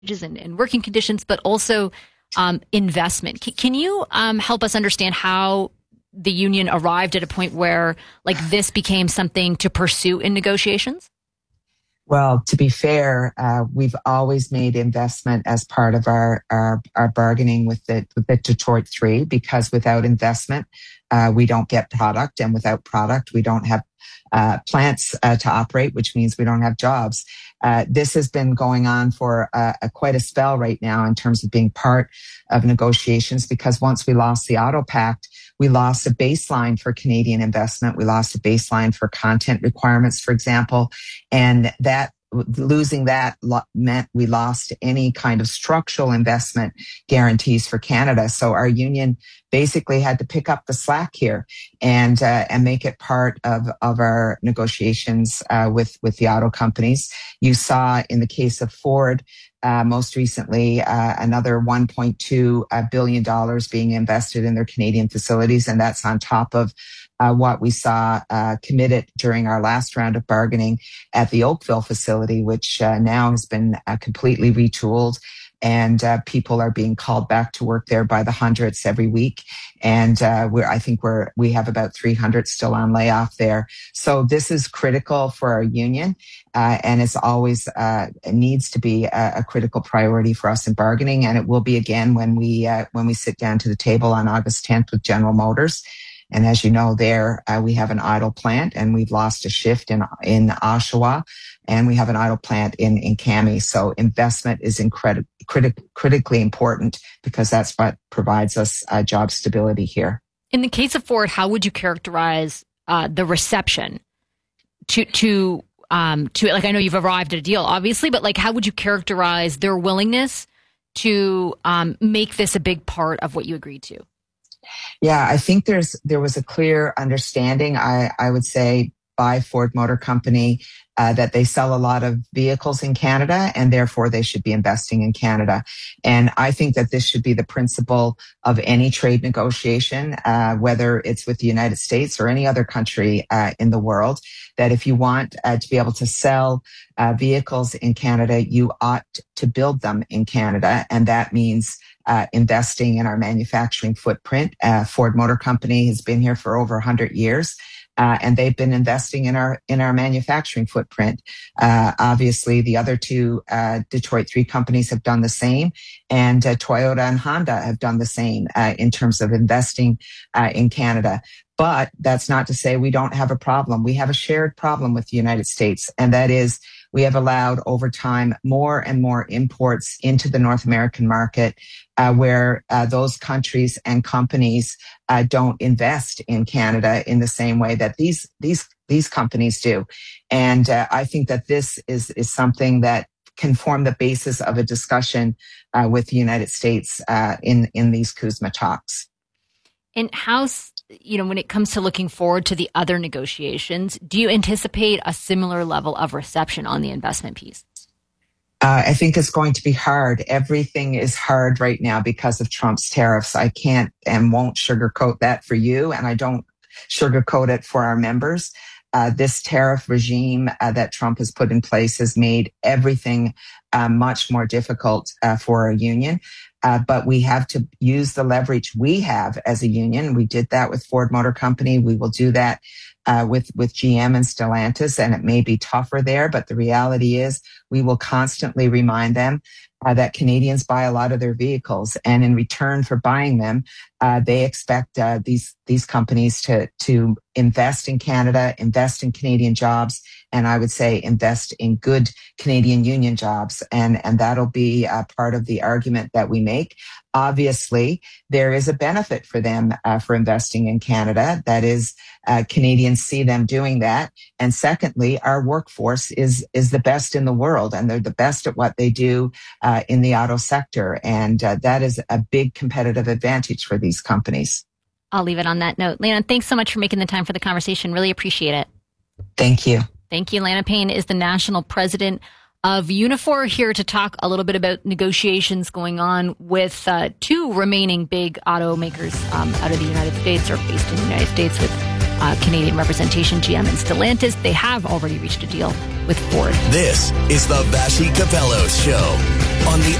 and working conditions, but also investment. Can you help us understand how the union arrived at a point where like this became something to pursue in negotiations? Well, to be fair, we've always made investment as part of our bargaining with the Detroit Three, because without investment, we don't get product, and without product, we don't have plants to operate, which means we don't have jobs. This has been going on for quite a spell right now in terms of being part of negotiations, because once we lost the Auto Pact, we lost a baseline for Canadian investment. We lost a baseline for content requirements, for example, and that losing that meant we lost any kind of structural investment guarantees for Canada. So our union basically had to pick up the slack here and make it part of our negotiations with the auto companies. You saw in the case of Ford, most recently, another $1.2 billion being invested in their Canadian facilities, and that's on top of what we saw committed during our last round of bargaining at the Oakville facility, which now has been completely retooled. And people are being called back to work there by the hundreds every week. And I think we have about 300 still on layoff there. So this is critical for our union, and it's always it needs to be a critical priority for us in bargaining, and it will be again when we sit down to the table on August 10th with General Motors. And as you know, there we have an idle plant, and we've lost a shift in Oshawa, and we have an idle plant in Kami. So investment is critically important, because that's what provides us job stability here. In the case of Ford, how would you characterize the reception to like, I know you've arrived at a deal, obviously, but like, how would you characterize their willingness to make this a big part of what you agreed to? Yeah, I think there was a clear understanding, I would say, by Ford Motor Company that they sell a lot of vehicles in Canada, and therefore they should be investing in Canada. And I think that this should be the principle of any trade negotiation, whether it's with the United States or any other country in the world, that if you want to be able to sell vehicles in Canada, you ought to build them in Canada. And that means investing in our manufacturing footprint. Ford Motor Company has been here for over 100 years. And they've been investing in our manufacturing footprint. Obviously, the other two Detroit Three companies have done the same, and Toyota and Honda have done the same in terms of investing in Canada. But that's not to say we don't have a problem. We have a shared problem with the United States, and that is we have allowed over time more and more imports into the North American market where those countries and companies don't invest in Canada in the same way that these companies do. And I think that this is something that can form the basis of a discussion with the United States in these CUSMA talks. And when it comes to looking forward to the other negotiations, do you anticipate a similar level of reception on the investment piece? I think it's going to be hard. Everything is hard right now because of Trump's tariffs. I can't and won't sugarcoat that for you, and I don't sugarcoat it for our members. This tariff regime that Trump has put in place has made everything much more difficult for our union. But we have to use the leverage we have as a union. We did that with Ford Motor Company. We will do that with GM and Stellantis, and it may be tougher there, but the reality is we will constantly remind them that Canadians buy a lot of their vehicles, and in return for buying them, they expect these companies to invest in Canada, invest in Canadian jobs, and I would say invest in good Canadian union jobs, and that'll be part of the argument that we make. Obviously, there is a benefit for them for investing in Canada. That is, Canadians see them doing that. And secondly, our workforce is the best in the world, and they're the best at what they do in the auto sector. And that is a big competitive advantage for these companies. I'll leave it on that note. Lana, thanks so much for making the time for the conversation. Really appreciate it. Thank you. Thank you. Lana Payne is the national president of Unifor, here to talk a little bit about negotiations going on with two remaining big automakers out of the United States, or based in the United States, with Canadian representation, GM and Stellantis. They have already reached a deal with Ford. This is the Vassy Capello Show on the